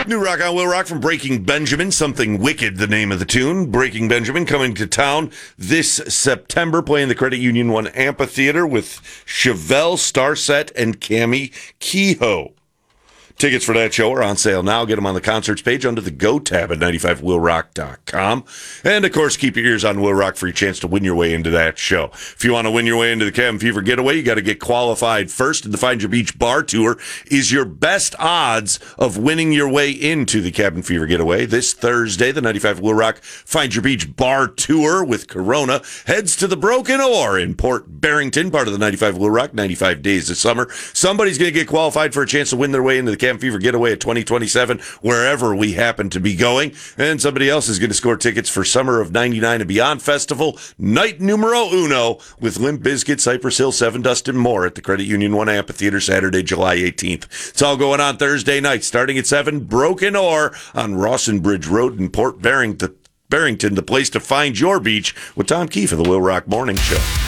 New rock on Will Rock from Breaking Benjamin. Something Wicked, the name of the tune. Breaking Benjamin coming to town this September, playing the Credit Union 1 Amphitheater with Chevelle, Starset, and Cammie Kehoe. Tickets for that show are on sale now. Get them on the concerts page under the Go tab at 95willrock.com. And, of course, keep your ears on Will Rock for your chance to win your way into that show. If you want to win your way into the Cabin Fever Getaway, you got to get qualified first. And the Find Your Beach Bar Tour is your best odds of winning your way into the Cabin Fever Getaway. This Thursday, the 95 Will Rock Find Your Beach Bar Tour with Corona heads to the Broken Oar in Port Barrington, part of the 95 Will Rock, 95 Days of Summer. Somebody's going to get qualified for a chance to win their way into the Cabin Fever Getaway at 2027, wherever we happen to be going. And somebody else is going to score tickets for Summer of 99 and Beyond Festival, night numero uno, with Limp Bizkit, Cypress Hill, Seven Dust, and more at the Credit Union 1 Amphitheater, Saturday, July 18th. It's all going on Thursday night, starting at 7, Broken Oar on Rawson Bridge Road in Port Barrington, the place to find your beach with Tom Keefe of the Will Rock Morning Show.